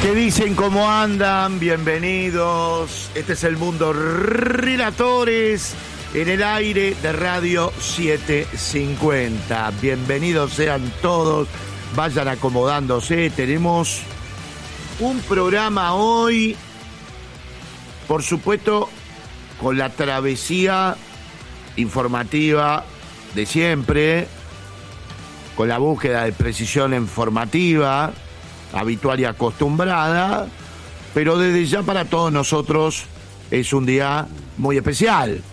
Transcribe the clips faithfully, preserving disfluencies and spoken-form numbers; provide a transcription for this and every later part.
¿Qué dicen? ¿Cómo andan? Bienvenidos. Este es el Mundo Relatores en el aire de Radio setecientos cincuenta. Bienvenidos sean todos. Vayan acomodándose. Tenemos un programa hoy, por supuesto, con la travesía informativa de siempre, con la búsqueda de precisión informativa habitual y acostumbrada, pero desde ya para todos nosotros es un día muy especial.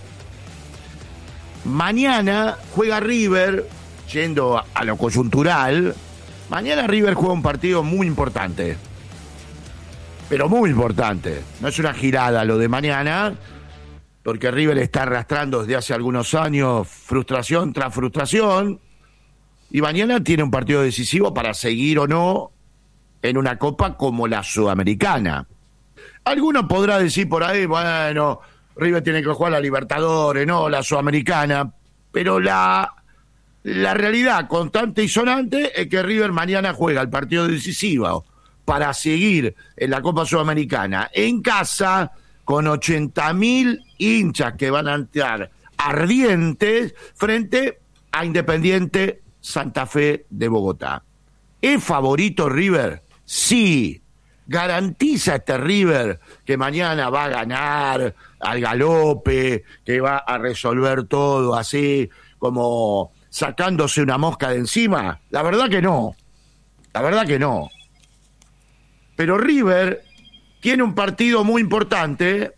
Mañana juega River, yendo a lo coyuntural, mañana River juega un partido muy importante, pero muy importante. No es una girada lo de mañana, porque River está arrastrando desde hace algunos años frustración tras frustración, y mañana tiene un partido decisivo para seguir o no en una copa como la Sudamericana. Alguno podrá decir por ahí, bueno, River tiene que jugar la Libertadores, no la Sudamericana, pero la, la realidad constante y sonante es que River mañana juega el partido decisivo para seguir en la Copa Sudamericana en casa con ochenta mil hinchas que van a entrar ardientes frente a Independiente Santa Fe de Bogotá. ¿Es favorito River? Sí. ¿Garantiza este River que mañana va a ganar al galope, que va a resolver todo así como sacándose una mosca de encima? La verdad que no. La verdad que no. Pero River tiene un partido muy importante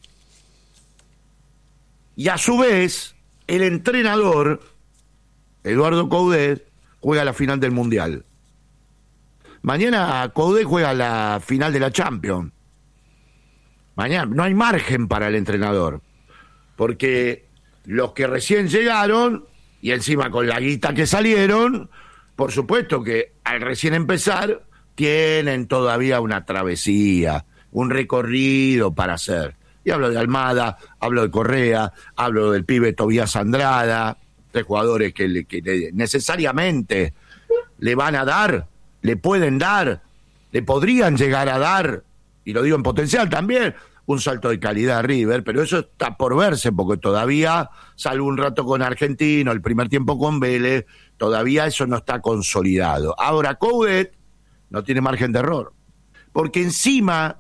y a su vez el entrenador, Eduardo Coudet, juega la final del Mundial. Mañana Coudet juega la final de la Champions. Mañana no hay margen para el entrenador, porque los que recién llegaron, y encima con la guita que salieron, por supuesto que al recién empezar, tienen todavía una travesía, un recorrido para hacer. Y hablo de Almada, hablo de Correa, hablo del pibe Tobías Andrada, tres jugadores que, le, que le, necesariamente le van a dar, le pueden dar, le podrían llegar a dar, y lo digo en potencial también, un salto de calidad a River, pero eso está por verse, porque todavía, salvo un rato con Argentino, el primer tiempo con Vélez, todavía eso no está consolidado. Ahora, Coudet no tiene margen de error, porque encima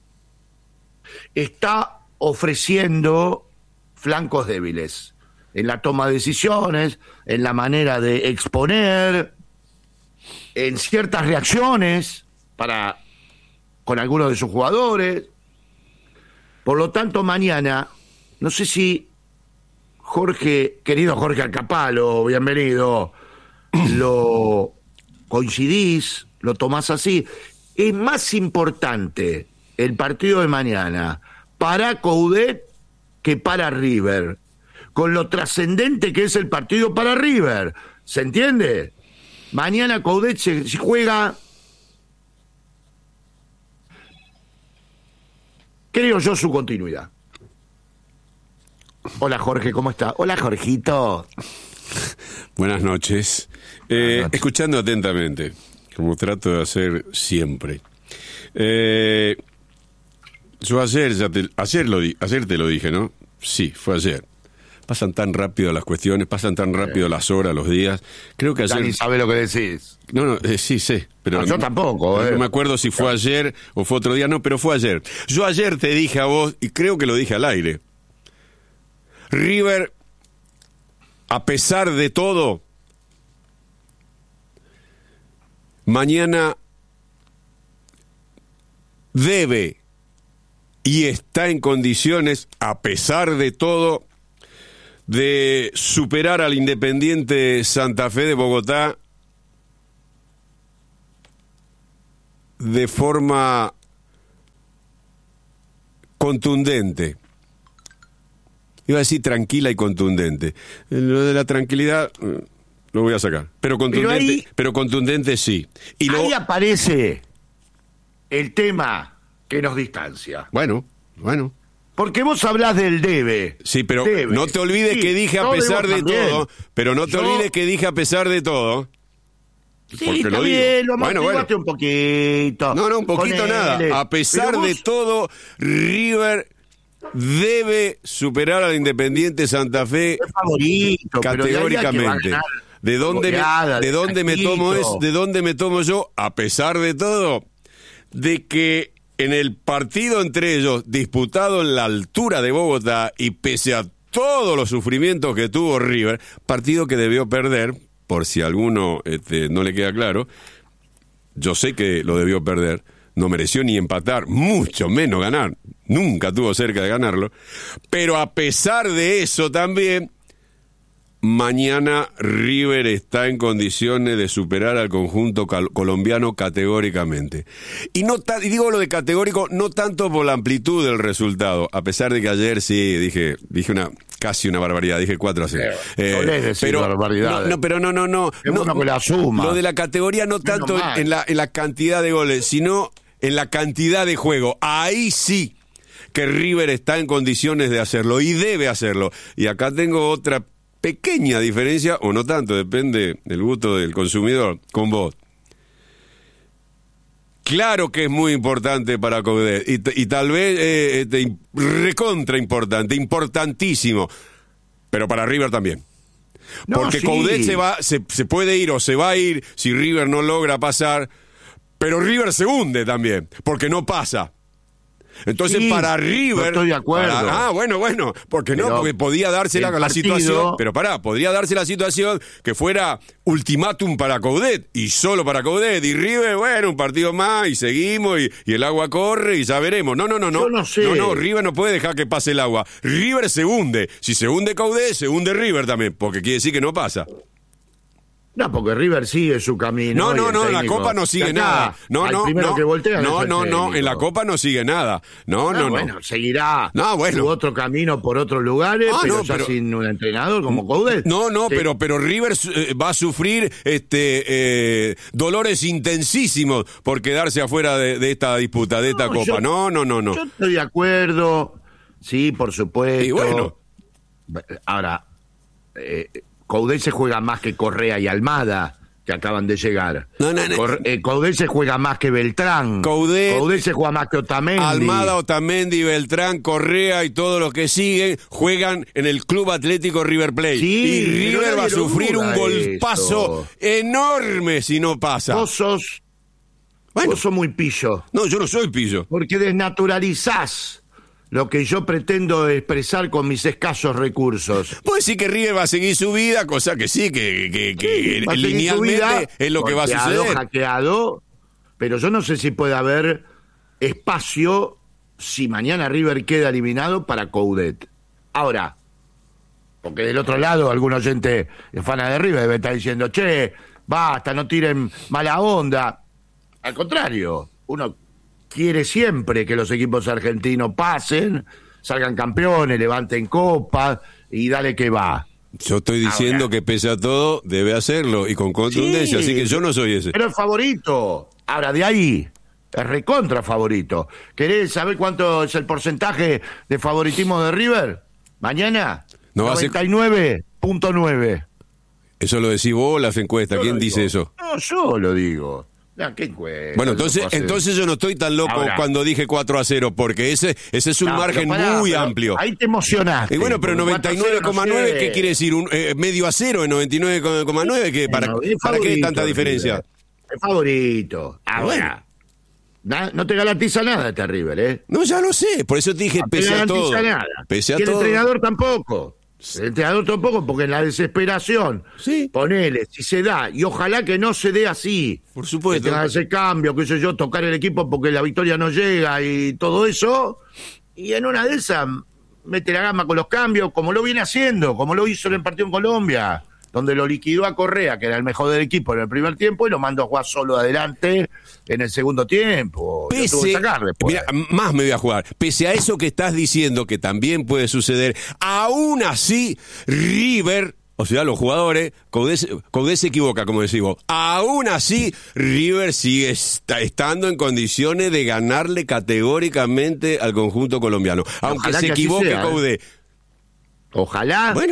está ofreciendo flancos débiles en la toma de decisiones, en la manera de exponer, en ciertas reacciones para con algunos de sus jugadores. Por lo tanto, mañana, no sé si Jorge, querido Jorge Alcapalo, bienvenido, lo coincidís, lo tomás así. Es más importante el partido de mañana para Coudet que para River, con lo trascendente que es el partido para River. ¿Se entiende? Mañana Coudet se, se juega, creo yo, su continuidad. Hola Jorge, ¿cómo está? Hola Jorgito. Buenas noches. Eh, Buenas noches. Escuchando atentamente, como trato de hacer siempre. Eh, yo ayer, ya te, ayer, lo di, ayer te lo dije, ¿no? Sí, fue ayer. Pasan tan rápido las cuestiones, pasan tan rápido sí. las horas, los días. Creo que ayer... Ya ni sabe lo que decís. No, no, eh, sí, sé. Pero no, yo tampoco. No eh. me acuerdo si fue claro. ayer o fue otro día. No, pero fue ayer. Yo ayer te dije a vos, y creo que lo dije al aire. River, a pesar de todo, mañana debe y está en condiciones, a pesar de todo, de superar al Independiente Santa Fe de Bogotá de forma contundente. Iba a decir tranquila y contundente. Lo de la tranquilidad lo voy a sacar. Pero contundente, pero, ahí, pero contundente sí. Y ahí lo... aparece el tema que nos distancia. Bueno, bueno. Porque vos hablás del debe. Sí, pero debe. no te olvides sí, que dije a pesar de todo. Pero no te Yo... olvides que dije a pesar de todo. Sí, porque está lo bien, digo. lo Bueno, bueno. un poquito. No, no, un poquito Ponele. nada. A pesar Pero de vos- todo, River debe superar al Independiente Santa Fe es favorito, pero de ahí a que va a categóricamente. ganar ¿De dónde, goleada, me, de, dónde me tomo es, taquito. ¿De dónde me tomo yo? A pesar de todo, de que en el partido entre ellos, disputado en la altura de Bogotá, y pese a todos los sufrimientos que tuvo River, partido que debió perder, por si a alguno este, no le queda claro, yo sé que lo debió perder, no mereció ni empatar, mucho menos ganar, nunca tuvo cerca de ganarlo, pero a pesar de eso también, mañana River está en condiciones de superar al conjunto cal- colombiano categóricamente. Y no ta- y digo lo de categórico no tanto por la amplitud del resultado, a pesar de que ayer sí dije dije una casi una barbaridad, dije cuatro a cero. Eh, solés decir barbaridades. no, no, pero no, no, no. Es no bueno que la suma. Lo de la categoría no tanto en, mal. en la, en la cantidad de goles, sino en la cantidad de juego. Ahí sí que River está en condiciones de hacerlo y debe hacerlo. Y acá tengo otra pequeña diferencia, o no tanto, depende del gusto del consumidor, con vos. Claro que es muy importante para Coudet, y, t- y tal vez eh, este, recontra importante, importantísimo, pero para River también. No, Porque sí. Coudet se, va, se, se puede ir o se va a ir si River no logra pasar, pero River se hunde también, porque no pasa. Entonces, Sí, para no River... estoy de acuerdo. para- ah, bueno, bueno, porque no, Pero porque podía darse la, el la partido- situación... Pero pará, podría darse la situación que fuera ultimátum para Coudet, y solo para Coudet, y River, bueno, un partido más, y seguimos, y, y el agua corre, y ya veremos. No, no, no, no. Yo no sé. No, no, River no puede dejar que pase el agua. River se hunde. Si se hunde Coudet, se hunde River también, porque quiere decir que no pasa. No, porque River sigue su camino. No, y no, el no, en la técnico Copa no sigue de acá nada. No, al no, primero no. que voltea No, es el no, no, en la técnico. Copa no sigue nada. No, no, no. Bueno, seguirá No, bueno. su otro camino por otros lugares, Ah, pero no, ya pero- sin un entrenador como Coudet. No, no, Que- pero, pero River eh, va a sufrir este eh, dolores intensísimos por quedarse afuera de, de esta disputa, de esta No, Copa. yo- no, no, no, no. Yo estoy de acuerdo, sí, por supuesto. Y bueno. Ahora, eh, Coudet se juega más que Correa y Almada, que acaban de llegar. No, no, no. Cor- eh, Coudet se juega más que Beltrán. Coudet- Coudet se juega más que Otamendi. Almada, Otamendi, Beltrán, Correa y todos los que siguen juegan en el Club Atlético River Plate. Sí, y pero River va a nadie lo sufrir duda un golpazo eso. enorme si no pasa. Vos sos, Bueno. vos sos muy pillo, No, yo no soy pillo. porque desnaturalizás lo que yo pretendo expresar con mis escasos recursos. Puede decir que River va a seguir su vida, cosa que sí, que, que, que Va a seguir su linealmente vida, es lo que va a golpeado, suceder. hackeado, pero yo no sé si puede haber espacio si mañana River queda eliminado para Coudet. Ahora, porque del otro lado algún oyente fan de River debe estar diciendo, che, basta, no tiren mala onda. Al contrario, uno quiere siempre que los equipos argentinos pasen, salgan campeones, levanten copas y dale que va. Yo estoy diciendo Ahora. que pese a todo debe hacerlo y con contundencia, Sí, así que yo no soy ese. Pero es favorito. Ahora, de ahí, es recontra favorito. ¿Querés saber cuánto es el porcentaje de favoritismo de River? ¿Mañana? No va a ser- noventa y nueve punto nueve. Eso lo decís vos, las encuestas, Yo ¿quién lo dice digo. eso? No, yo lo digo. No, ¿qué encuesta? Bueno, Yo entonces, puedo hacer- entonces yo no estoy tan loco Ahora. cuando dije cuatro a cero, porque ese, ese es un No, margen pero pará, muy pero amplio. Ahí te emocionaste. Y bueno, pero porque noventa y nueve coma nueve, cuatro a cero no ¿qué sé. quiere decir? Un, eh, ¿Medio a cero en noventa y nueve coma nueve? ¿Qué, ¿Para, Bueno, es ¿Para qué favorito, tanta diferencia? River. Es favorito. Ahora, na- no te garantiza nada este River, ¿eh? No, ya lo sé, por eso te dije, No te pese a todo. garantiza nada. Pese a y el todo. entrenador tampoco. El entrenador tampoco, porque en la desesperación, Sí. ponele, si se da, y ojalá que no se dé así. Por supuesto. Que tenga ese cambio, qué sé yo, tocar el equipo porque la victoria no llega y todo eso. Y en una de esas, mete la gama con los cambios, como lo viene haciendo, como lo hizo en el partido en Colombia, donde lo liquidó a Correa, que era el mejor del equipo en el primer tiempo, y lo mandó a jugar solo adelante en el segundo tiempo. Lo tuvo que Pese, sacar después. mira, más me voy a jugar. Pese a eso que estás diciendo que también puede suceder, aún así River, o sea, los jugadores, Coudet, Coudet se equivoca, como decimos. Aún así River sigue está, estando en condiciones de ganarle categóricamente al conjunto colombiano, aunque Ojalá se que así equivoque sea, ¿eh? Coudet. Ojalá. Bueno.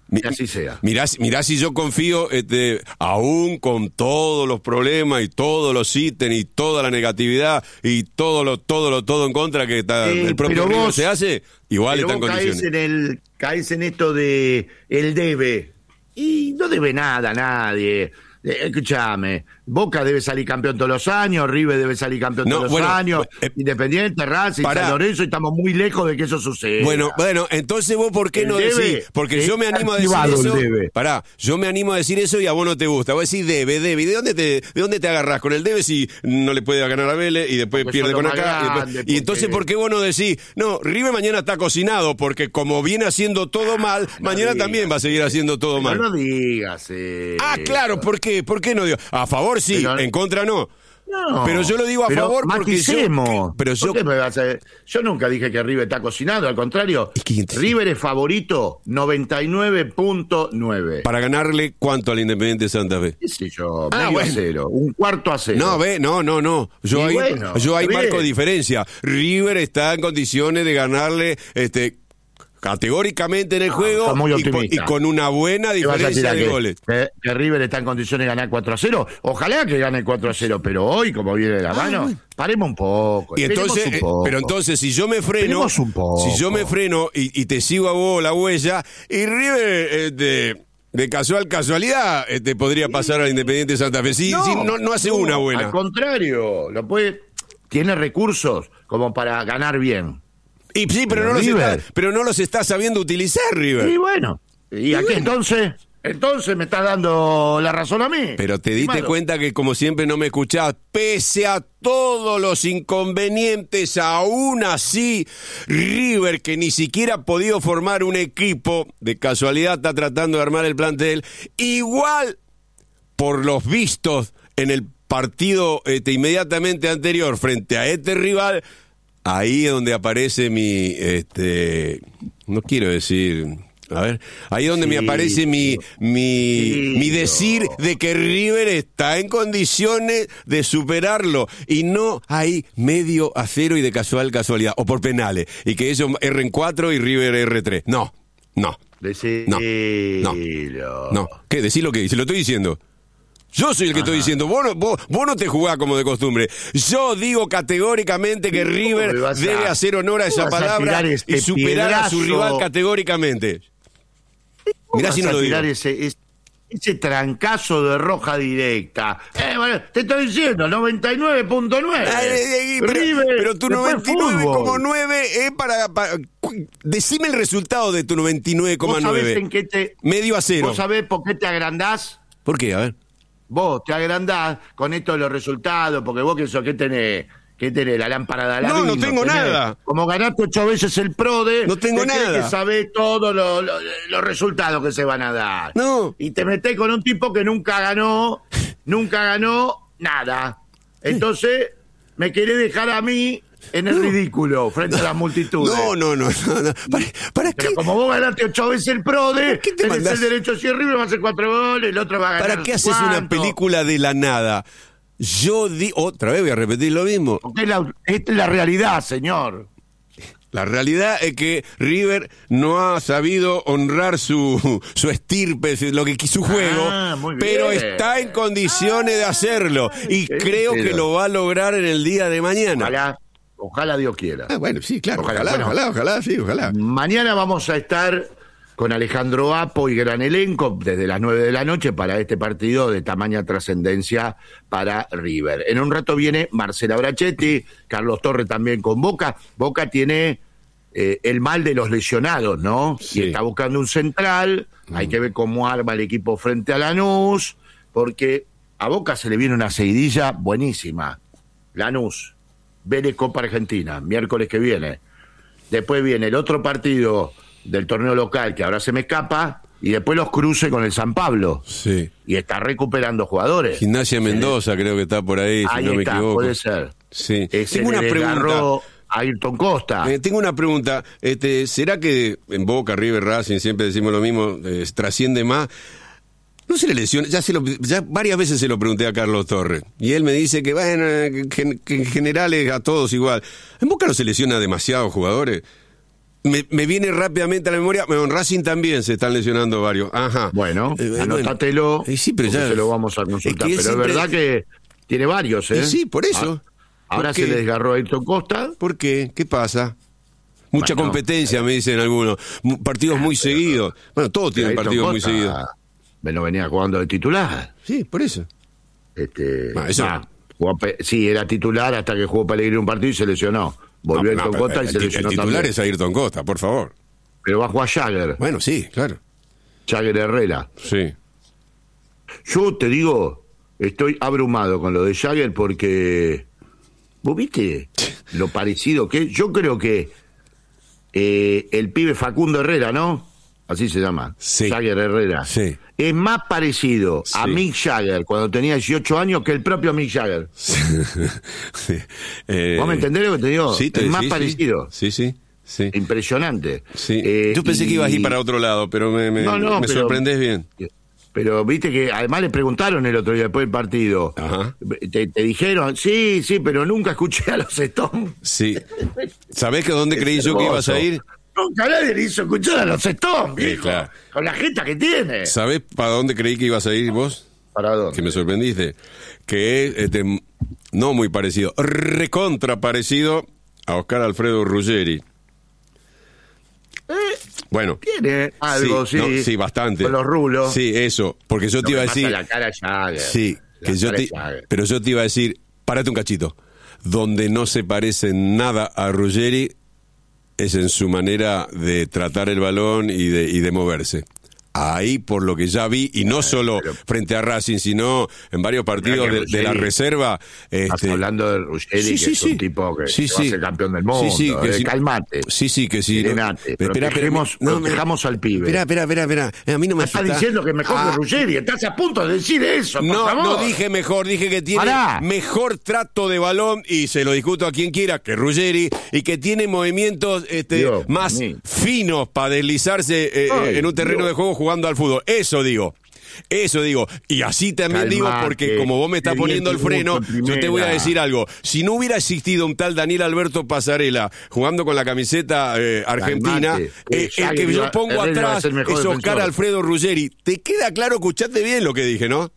Mi, que así sea. Mirá, mirá si yo confío, este, aún con todos los problemas y todos los ítems y toda la negatividad y todo lo, todo lo, todo en contra que está eh, el propio River se hace, igual está en condiciones. Caes en, el, caes en esto de el debe, y no debe nada a nadie. Escúchame, Boca debe salir campeón todos los años, River debe salir campeón no, todos bueno, los años, eh, Independiente, Racing, San Lorenzo, y estamos muy lejos de que eso suceda. Bueno, bueno, entonces vos ¿por qué el no decís? Porque yo me animo a decir eso. Pará, yo me animo a decir eso y a vos no te gusta. Vos decís debe, debe. ¿Y de dónde te, de dónde te agarrás con el debe si no le puede ganar a Vélez y después porque pierde con acá? Grande, y, después, porque... y entonces ¿por qué vos no decís? No, River mañana está cocinado porque como viene haciendo todo mal, ah, no mañana digas, también va a seguir haciendo todo mal. No lo digas. Eh, ah, claro, ¿por qué? ¿Por qué no digo? A favor sí, pero, en contra no. No, pero yo lo digo a favor porque yo, pero yo, ¿Por qué me vas a... yo nunca dije que River está cocinado, al contrario, es que... River es favorito noventa y nueve punto nueve. Para ganarle ¿cuánto al Independiente Santa Fe? ¿Qué sé yo? Ah, medio bueno. a cero, un cuarto a cero. No, ve, no, no, no. Yo ahí, bueno, yo ahí marco diferencia. River está en condiciones de ganarle este categóricamente en el no, juego y con, y con una buena diferencia de que, goles. Que, que River está en condiciones de ganar cuatro a cero. Ojalá que gane cuatro a cero, pero hoy, como viene de la mano, ah, paremos un poco. Y entonces, un poco. Pero entonces, si yo me freno, si yo me freno y, y te sigo a vos la huella, y River eh, de, de casual casualidad eh, te podría pasar al Independiente Santa Fe. Si no, si no, no hace no, una buena. Al contrario, lo puede, tiene recursos como para ganar bien. Y sí, pero, pero no, los está, pero no los está sabiendo utilizar, River. Y bueno, ¿y, y aquí bueno. entonces? Entonces me estás dando la razón a mí. Pero te diste cuenta que como siempre no me escuchabas, pese a todos los inconvenientes, aún así, River, que ni siquiera ha podido formar un equipo, de casualidad está tratando de armar el plantel, igual, por los vistos en el partido este, inmediatamente anterior frente a este rival, ahí es donde aparece mi, este, no quiero decir, a ver, ahí es donde sí, me aparece mi, mi, sí, mi decir no. de que River está en condiciones de superarlo y no hay medio a cero y de casual casualidad, o por penales, y que ellos erren cuatro y River erre tres. No, no, Decilo. no, no, no. ¿Qué? Decilo que, se lo estoy diciendo. Yo soy el que Ajá. estoy diciendo, vos no, vos, vos no te jugás como de costumbre. Yo digo categóricamente que River a, debe hacer honor a esa palabra este y superar piedrazo. a su rival categóricamente. Mirá si no lo digo. Ese, ese, ese trancazo de roja directa. Eh, bueno, te estoy diciendo, noventa y nueve punto nueve. Pero, pero tu noventa y nueve coma nueve es para, para... Decime el resultado de tu noventa y nueve coma nueve. Medio a cero. ¿Vos sabés por qué te agrandás? ¿Por qué? A ver. Vos te agrandás con esto de los resultados, porque vos que sos, ¿qué tenés? ¿Qué tenés? La lámpara de Aladino. No, no tengo tenés, nada. Como ganaste ocho veces el PRODE, no tengo nada. Que sabés todos los lo, lo resultados que se van a dar. No. Y te metés con un tipo que nunca ganó, nunca ganó nada. Entonces, me querés dejar a mí en el no. ridículo, frente no. a las multitudes. No, no, no, no, no. ¿Para, para Pero qué? como vos ganaste ocho veces el PRODE, ¿qué te tenés mandás? El derecho, si River va a hacer cuatro goles, el otro va a ganar. ¿Para qué haces ¿cuánto? Una película de la nada? Yo di... Otra vez voy a repetir lo mismo. Porque es la, es la realidad, señor. La realidad es que River no ha sabido honrar su, su estirpe, lo que su juego, ah, pero está en condiciones ah, de hacerlo y creo que lo va a lograr en el día de mañana. Ojalá, ojalá Dios quiera. Ah, bueno, sí, claro, ojalá, ojalá, bueno, ojalá, ojalá, sí, ojalá. Mañana vamos a estar con Alejandro Apo y gran elenco desde las nueve de la noche para este partido de tamaña trascendencia para River. En un rato viene Marcela Brachetti, Carlos Torres también con Boca. Boca tiene eh, el mal de los lesionados, ¿no? Sí. Y está buscando un central, mm. hay que ver cómo arma el equipo frente a Lanús, porque a Boca se le viene una seguidilla buenísima. Lanús, Vélez Copa Argentina, miércoles que viene. Después viene el otro partido del torneo local, que ahora se me escapa, y después los cruce con el San Pablo. Sí. Y está recuperando jugadores. Gimnasia Mendoza, creo que está por ahí, ahí si no está, me equivoco. Puede ser. Sí. Eh, tengo una pregunta. A Ayrton Costa. Eh, tengo una pregunta. Este, ¿será que en Boca, River, Racing, siempre decimos lo mismo, eh, trasciende más? No se le lesiona, ya, se lo, ya varias veces se lo pregunté a Carlos Torres, y él me dice que, bueno, que, que en general es a todos igual. ¿En Boca no se lesiona demasiados jugadores? Me, me viene rápidamente a la memoria, bueno, en Racing también se están lesionando varios. Ajá. Bueno, eh, anótatelo, bueno. Sí, pero ya se lo vamos a consultar. Es pero siempre... es verdad que tiene varios, ¿eh? Y sí, por eso. Ah, ahora se le desgarró a Ayrton Costa. ¿Por qué? ¿Qué pasa? Mucha bueno, competencia, me dicen algunos. Partidos muy seguidos. Bueno, todos tienen partidos Costa, muy seguidos. Bueno, venía jugando de titular. Sí, por eso. Este, ah, eso... ah, jugó, sí, era titular hasta que jugó Pellegrini un partido y se lesionó. Volvió no, Ayrton no, Costa y se lesionó. El titular también. es Ayrton Costa, por favor. Pero va a jugar Jagger. Bueno, sí, claro. Jagger Herrera. Sí. Yo te digo, estoy abrumado con lo de Jagger porque... ¿Vos viste lo parecido que es? Yo creo que eh, el pibe Facundo Herrera, ¿no? Así se llama. Sí. Jagger Herrera. Sí. Es más parecido sí. a Mick Jagger cuando tenía dieciocho años que el propio Mick Jagger. Sí. eh, ¿Vos me entendés lo que te digo? Sí, te, es más sí, parecido. Sí, sí. sí. Impresionante. Sí. Eh, Yo pensé y... que ibas a ir para otro lado, pero me, me, no, no, me pero... sorprendés bien. Pero viste que además le preguntaron el otro día después del partido. Ajá. Te, te dijeron, sí, sí, pero nunca escuché a los Stones. Sí. ¿Sabés que dónde creí yo que ibas a ir? Nunca nadie le hizo escuchar a los Stones, sí, viejo, claro. Con la jeta que tiene. ¿Sabés para dónde creí que ibas a ir vos? ¿Para dónde? Que me sorprendiste. Que es este, no muy parecido, recontra parecido a Oscar Alfredo Ruggeri. Eh, bueno, tiene algo, sí, sí, no, sí, bastante. Con los rulos. Sí, eso, porque yo Lo te iba a pasa decir. La cara Jagger, sí, que la yo te, pero yo te iba a decir, párate un cachito. Donde no se parece nada a Ruggeri es en su manera de tratar el balón y de, y de moverse. Ahí, por lo que ya vi, y no solo pero, frente a Racing, sino en varios partidos de, Ruggeri, de la reserva. Estás este, hablando de Ruggeri, sí, que sí, es un sí. tipo que, sí, que sí. va a ser campeón del mundo. Sí, sí, que eh, si, calmate. Sí, sí, que sí. Serenate. No, espera, protejemos, espera, no, protejamos al pibe. Espera, espera, espera, espera. A mí no me estás diciendo que mejor ah, que Ruggeri. Estás a punto de decir eso, por no, favor. No dije mejor, dije que tiene Pará. mejor trato de balón, y se lo discuto a quien quiera, que Ruggeri, y que tiene movimientos este, Dios, más mí. finos para deslizarse eh, Ay, en un terreno Dios. de juego jugando al fútbol. Eso digo. Eso digo, y así también Calmate, digo, porque como vos me estás poniendo el freno, yo te voy a decir algo. Si no hubiera existido un tal Daniel Alberto Pasarela jugando con la camiseta eh, argentina, eh, el que yo pongo atrás es Oscar Alfredo Ruggeri. ¿Te queda claro? Escuchaste bien lo que dije, ¿no?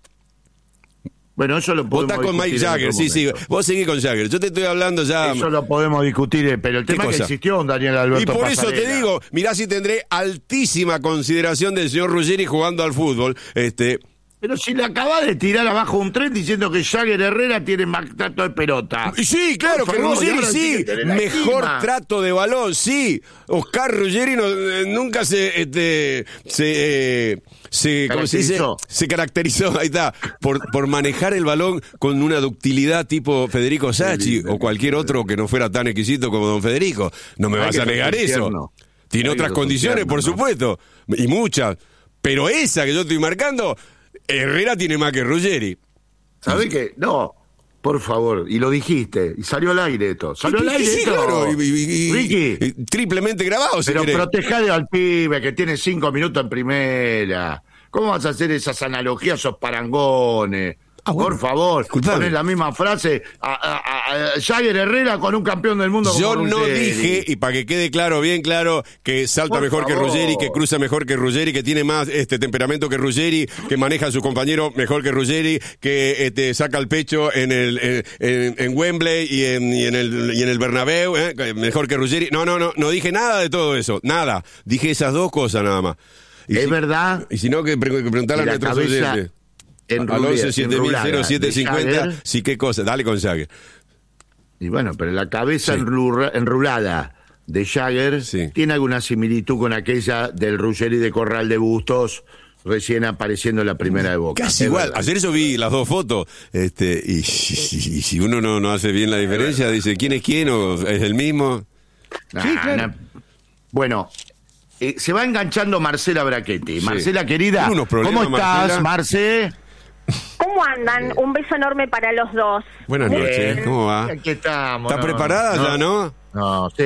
Bueno, eso lo podemos discutir. Vos estás con Mike Jagger, sí, sí. Vos seguís con Jagger. Yo te estoy hablando ya... Eso lo podemos discutir, pero el tema es que existió un Daniel Alberto Y por Pasarela. eso te digo, mirá si tendré altísima consideración del señor Ruggeri jugando al fútbol. Este... Pero si le acabas de tirar abajo un tren diciendo que Jagger Herrera tiene más trato de pelota. Sí, claro, que Ruggeri sí. Mejor trato de balón, sí. Oscar Ruggeri no, eh, nunca se... Este, se eh, Se, ¿cómo se dice? Se caracterizó, ahí está, por, por manejar el balón con una ductilidad tipo Federico Sacchi o cualquier otro que no fuera tan exquisito como don Federico. No me vas a negar eso. Tiene otras condiciones, por supuesto, y muchas. Pero esa que yo estoy marcando, Herrera tiene más que Ruggeri. ¿Sabés qué? No, por favor, y lo dijiste, y salió al aire esto. Salió al aire sí, esto. Claro, y, y, y, Ricky. Y, triplemente grabado, si Pero querés. protejale al pibe que tiene cinco minutos en primera. ¿Cómo vas a hacer esas analogías, esos parangones? Ah, bueno. Por favor, pones la misma frase a, a, a, a Jagger Herrera con un campeón del mundo. Yo como no Ruggeri. dije, y para que quede claro, bien claro, que salta Por mejor favor. que Ruggeri, que cruza mejor que Ruggeri, que tiene más este temperamento que Ruggeri, que maneja a su compañero mejor que Ruggeri, que este, saca el pecho en el en, en, en Wembley y en, y en el y en el Bernabéu, ¿eh? mejor que Ruggeri. No, no, no, no dije nada de todo eso, nada. Dije esas dos cosas nada más. Y es si, verdad. Y si no, que, que preguntarle a nuestros oyentes. Al once siete mil cero siete cincuenta, sí, qué cosa, dale con Jagger. Y bueno, pero la cabeza sí. enrulada de Jagger sí. tiene alguna similitud con aquella del Ruggeri de Corral de Bustos, recién apareciendo en la primera de Boca. Casi igual, ayer yo vi las dos fotos, este, y, y, y, y si uno no, no hace bien la diferencia, dice quién es quién o es el mismo. Nah, sí, claro. nah. Bueno, eh, se va enganchando Marcela Brachetti. Sí. Marcela, querida, ¿cómo estás, Marce? ¿Cómo andan? Un beso enorme para los dos. Buenas noches, ¿cómo va? Aquí estamos. ¿Está no, preparada no, ya, no? No, sí.